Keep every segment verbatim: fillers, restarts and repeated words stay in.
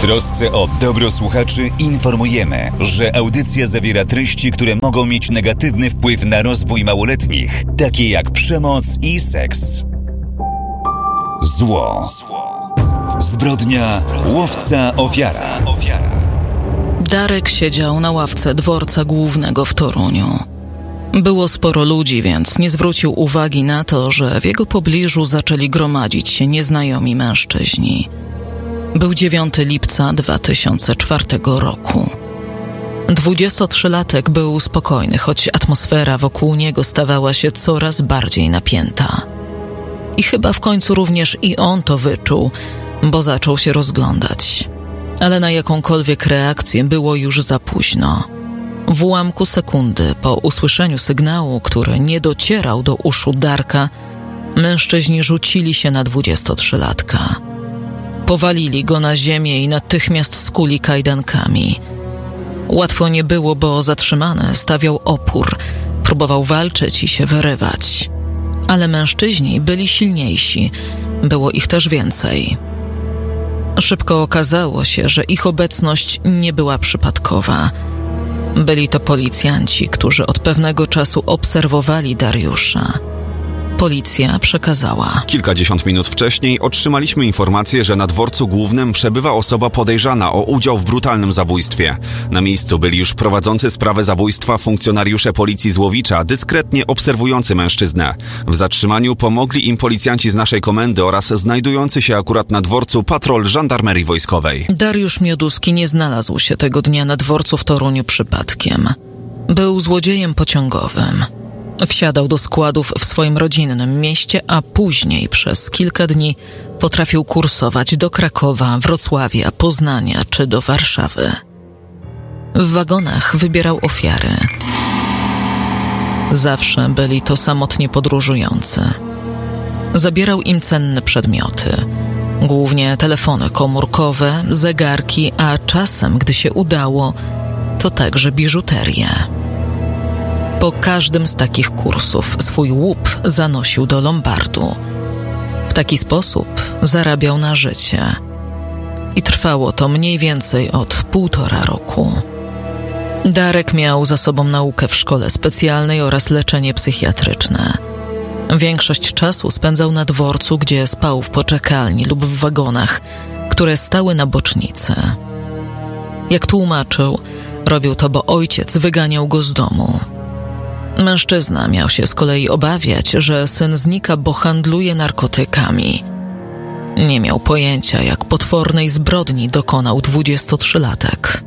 trosce o dobro słuchaczy informujemy, że audycja zawiera treści, które mogą mieć negatywny wpływ na rozwój małoletnich, takie jak przemoc i seks. Zło. Zbrodnia, łowca, ofiara. Darek siedział na ławce dworca głównego w Toruniu. Było sporo ludzi, więc nie zwrócił uwagi na to, że w jego pobliżu zaczęli gromadzić się nieznajomi mężczyźni. Był dziewiątego lipca dwa tysiące czwartego roku. Dwudziestotrzylatek był spokojny, choć atmosfera wokół niego stawała się coraz bardziej napięta. I chyba w końcu również i on to wyczuł, bo zaczął się rozglądać. Ale na jakąkolwiek reakcję było już za późno. W ułamku sekundy po usłyszeniu sygnału, który nie docierał do uszu Darka, mężczyźni rzucili się na dwudziestotrzylatka. Powalili go na ziemię i natychmiast skuli kajdankami. Łatwo nie było, bo zatrzymany stawiał opór, próbował walczyć i się wyrywać. Ale mężczyźni byli silniejsi, było ich też więcej. Szybko okazało się, że ich obecność nie była przypadkowa. Byli to policjanci, którzy od pewnego czasu obserwowali Dariusza. Policja przekazała. Kilkadziesiąt minut wcześniej otrzymaliśmy informację, że na dworcu głównym przebywa osoba podejrzana o udział w brutalnym zabójstwie. Na miejscu byli już prowadzący sprawę zabójstwa funkcjonariusze policji z Łowicza, dyskretnie obserwujący mężczyznę. W zatrzymaniu pomogli im policjanci z naszej komendy oraz znajdujący się akurat na dworcu patrol żandarmerii wojskowej. Dariusz Mioduski nie znalazł się tego dnia na dworcu w Toruniu przypadkiem. Był złodziejem pociągowym. Wsiadał do składów w swoim rodzinnym mieście, a później przez kilka dni potrafił kursować do Krakowa, Wrocławia, Poznania czy do Warszawy. W wagonach wybierał ofiary. Zawsze byli to samotnie podróżujący. Zabierał im cenne przedmioty, głównie telefony komórkowe, zegarki, a czasem, gdy się udało, to także biżuterię. Po każdym z takich kursów swój łup zanosił do lombardu. W taki sposób zarabiał na życie. I trwało to mniej więcej od półtora roku. Darek miał za sobą naukę w szkole specjalnej oraz leczenie psychiatryczne. Większość czasu spędzał na dworcu, gdzie spał w poczekalni lub w wagonach, które stały na bocznicy. Jak tłumaczył, robił to, bo ojciec wyganiał go z domu. Mężczyzna miał się z kolei obawiać, że syn znika, bo handluje narkotykami. Nie miał pojęcia, jak potwornej zbrodni dokonał dwudziestotrzylatek.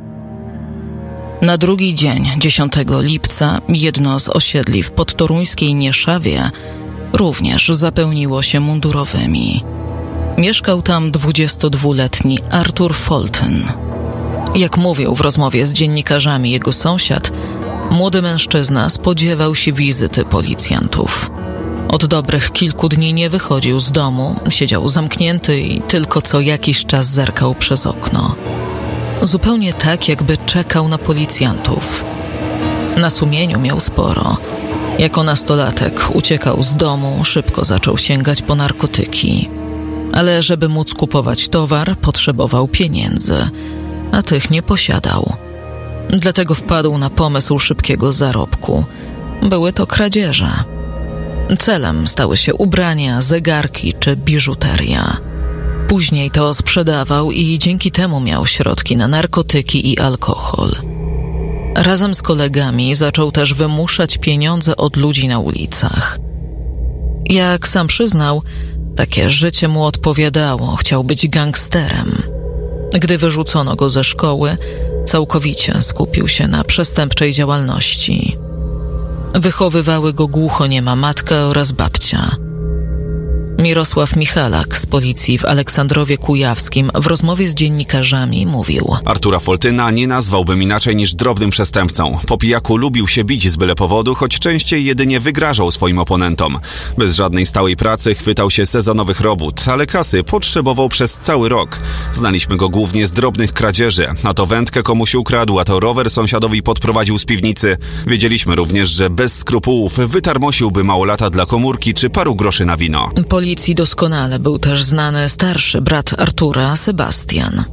Na drugi dzień, dziesiątego lipca, jedno z osiedli w podtoruńskiej Nieszawie również zapełniło się mundurowymi. Mieszkał tam dwudziestodwuletni Artur Foltyn. Jak mówił w rozmowie z dziennikarzami jego sąsiad, młody mężczyzna spodziewał się wizyty policjantów. Od dobrych kilku dni nie wychodził z domu, siedział zamknięty i tylko co jakiś czas zerkał przez okno. Zupełnie tak, jakby czekał na policjantów. Na sumieniu miał sporo. Jako nastolatek uciekał z domu, szybko zaczął sięgać po narkotyki. Ale żeby móc kupować towar, potrzebował pieniędzy, a tych nie posiadał. Dlatego wpadł na pomysł szybkiego zarobku. Były to kradzieże. Celem stały się ubrania, zegarki czy biżuteria. Później to sprzedawał i dzięki temu miał środki na narkotyki i alkohol. Razem z kolegami zaczął też wymuszać pieniądze od ludzi na ulicach. Jak sam przyznał, takie życie mu odpowiadało, chciał być gangsterem. Gdy wyrzucono go ze szkoły, całkowicie skupił się na przestępczej działalności. Wychowywały go głuchoniema matka oraz babcia. Mirosław Michalak z policji w Aleksandrowie Kujawskim w rozmowie z dziennikarzami mówił: Artura Foltyna nie nazwałbym inaczej niż drobnym przestępcą. Po pijaku lubił się bić z byle powodu, choć częściej jedynie wygrażał swoim oponentom. Bez żadnej stałej pracy chwytał się sezonowych robót, ale kasy potrzebował przez cały rok. Znaliśmy go głównie z drobnych kradzieży, a to wędkę komuś ukradł, a to rower sąsiadowi podprowadził z piwnicy. Wiedzieliśmy również, że bez skrupułów wytarmosiłby małolata dla komórki czy paru groszy na wino. Policji doskonale był też znany starszy brat Artura, Sebastian.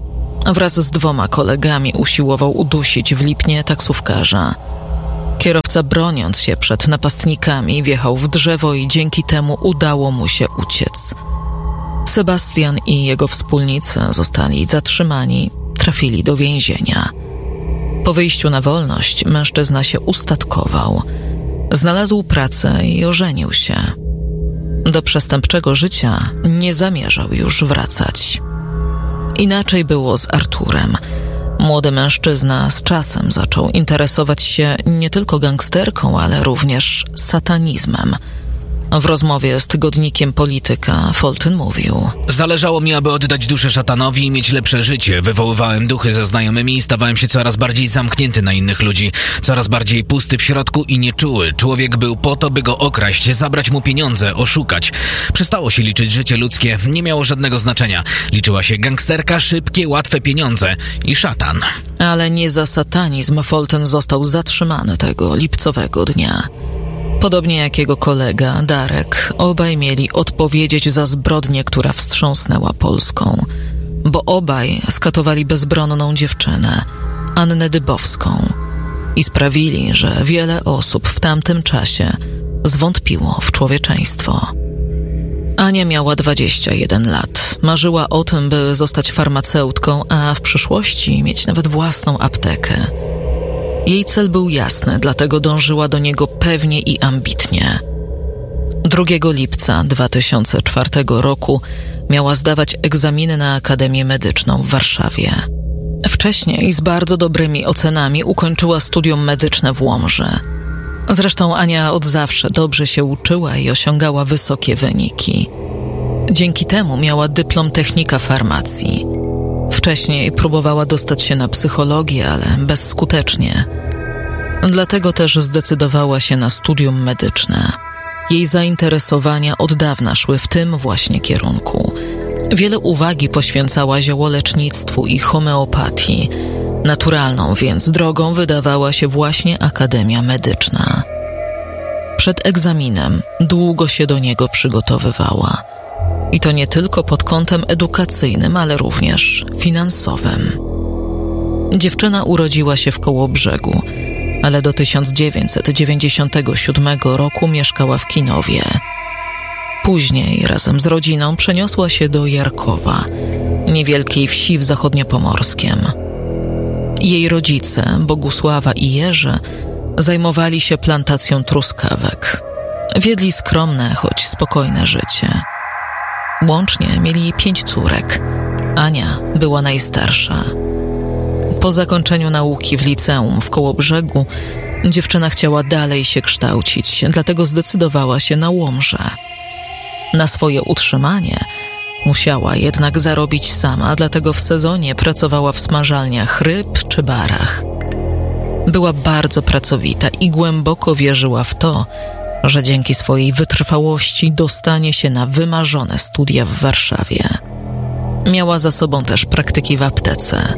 Wraz z dwoma kolegami usiłował udusić w Lipnie taksówkarza. Kierowca, broniąc się przed napastnikami, wjechał w drzewo i dzięki temu udało mu się uciec. Sebastian i jego wspólnicy zostali zatrzymani, trafili do więzienia. Po wyjściu na wolność mężczyzna się ustatkował. Znalazł pracę i ożenił się. Do przestępczego życia nie zamierzał już wracać. Inaczej było z Arturem. Młody mężczyzna z czasem zaczął interesować się nie tylko gangsterką, ale również satanizmem. W rozmowie z tygodnikiem Polityka Fulton mówił: Zależało mi, aby oddać duszę szatanowi i mieć lepsze życie. Wywoływałem duchy ze znajomymi i stawałem się coraz bardziej zamknięty na innych ludzi, coraz bardziej pusty w środku i nieczuły. Człowiek był po to, by go okraść, zabrać mu pieniądze, oszukać. Przestało się liczyć życie ludzkie, nie miało żadnego znaczenia. Liczyła się gangsterka, szybkie, łatwe pieniądze i szatan. Ale nie za satanizm Fulton został zatrzymany tego lipcowego dnia. Podobnie jak jego kolega Darek, obaj mieli odpowiedzieć za zbrodnię, która wstrząsnęła Polską, bo obaj skatowali bezbronną dziewczynę, Annę Dybowską, i sprawili, że wiele osób w tamtym czasie zwątpiło w człowieczeństwo. Ania miała dwadzieścia jeden lat. Marzyła o tym, by zostać farmaceutką, a w przyszłości mieć nawet własną aptekę. Jej cel był jasny, dlatego dążyła do niego pewnie i ambitnie. drugiego lipca dwa tysiące czwartego roku miała zdawać egzaminy na Akademię Medyczną w Warszawie. Wcześniej z bardzo dobrymi ocenami ukończyła studium medyczne w Łomży. Zresztą Ania od zawsze dobrze się uczyła i osiągała wysokie wyniki. Dzięki temu miała dyplom technika farmacji. Wcześniej próbowała dostać się na psychologię, ale bezskutecznie. Dlatego też zdecydowała się na studium medyczne. Jej zainteresowania od dawna szły w tym właśnie kierunku. Wiele uwagi poświęcała ziołolecznictwu i homeopatii. Naturalną więc drogą wydawała się właśnie Akademia Medyczna. Przed egzaminem długo się do niego przygotowywała. I to nie tylko pod kątem edukacyjnym, ale również finansowym. Dziewczyna urodziła się w Kołobrzegu, ale do tysiąc dziewięćset dziewięćdziesiątego siódmego roku mieszkała w Kinowie. Później razem z rodziną przeniosła się do Jarkowa, niewielkiej wsi w Zachodniopomorskiem. Jej rodzice, Bogusława i Jerzy, zajmowali się plantacją truskawek. Wiedli skromne, choć spokojne życie. Łącznie mieli pięć córek. Ania była najstarsza. Po zakończeniu nauki w liceum w Kołobrzegu dziewczyna chciała dalej się kształcić, dlatego zdecydowała się na Łomżę. Na swoje utrzymanie musiała jednak zarobić sama, dlatego w sezonie pracowała w smażalniach ryb czy barach. Była bardzo pracowita i głęboko wierzyła w to, że dzięki swojej wytrwałości dostanie się na wymarzone studia w Warszawie. Miała za sobą też praktyki w aptece.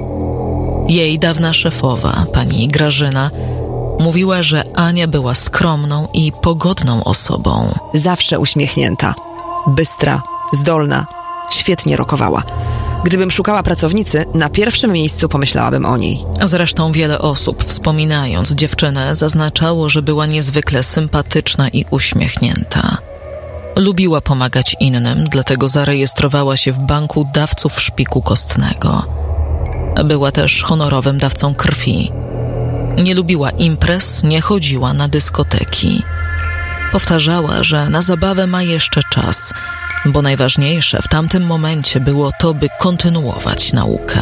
Jej dawna szefowa, pani Grażyna, mówiła, że Ania była skromną i pogodną osobą. Zawsze uśmiechnięta, bystra, zdolna, świetnie rokowała. Gdybym szukała pracownicy, na pierwszym miejscu pomyślałabym o niej. Zresztą wiele osób, wspominając dziewczynę, zaznaczało, że była niezwykle sympatyczna i uśmiechnięta. Lubiła pomagać innym, dlatego zarejestrowała się w banku dawców szpiku kostnego. Była też honorowym dawcą krwi. Nie lubiła imprez, nie chodziła na dyskoteki. Powtarzała, że na zabawę ma jeszcze czas, bo najważniejsze w tamtym momencie było to, by kontynuować naukę.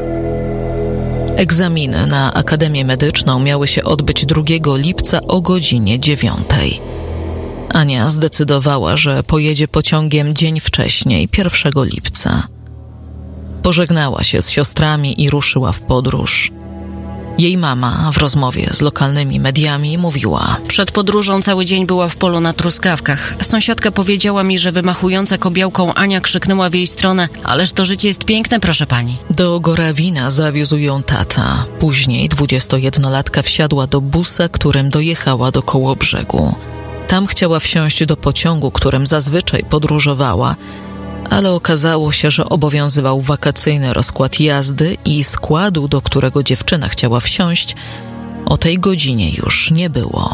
Egzaminy na Akademię Medyczną miały się odbyć drugiego lipca o godzinie dziewiątej. Ania zdecydowała, że pojedzie pociągiem dzień wcześniej, pierwszego lipca. Pożegnała się z siostrami i ruszyła w podróż. Jej mama w rozmowie z lokalnymi mediami mówiła: Przed podróżą cały dzień była w polu na truskawkach. Sąsiadka powiedziała mi, że wymachująca kobiełką Ania krzyknęła w jej stronę: ależ to życie jest piękne, proszę pani. Do Gorawina zawiózł ją tata. Później dwudziestojednolatka wsiadła do busa, którym dojechała do Kołobrzegu. Tam chciała wsiąść do pociągu, którym zazwyczaj podróżowała, ale okazało się, że obowiązywał wakacyjny rozkład jazdy i składu, do którego dziewczyna chciała wsiąść, o tej godzinie już nie było.